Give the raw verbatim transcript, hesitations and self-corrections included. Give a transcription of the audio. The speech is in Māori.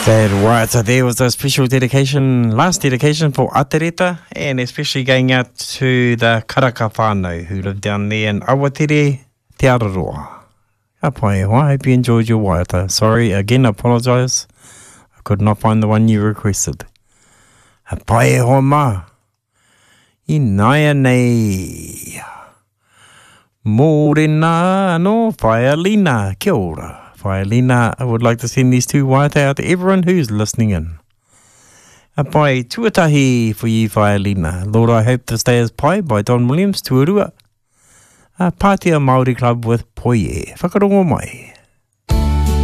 That right, so there was a special dedication, last dedication for Atereta, and especially going out to the Karaka whānau who live down there in Awatere, Te Araroa. Ka pai hoa, I hope you enjoyed your waiata. Sorry, again, I apologise. I could not find the one you requested. Ka pai hoa ma. I naia nei. Mōrena no Whaialina, kia ora. Whaialina, I would like to send these two waiata out to everyone who's listening in. A pai tuatahi for you, Whaialina. Lord, I hope this day is pai by Don Williams, tuarua. A Pātea Māori Club with Poie. Whakarongo mai.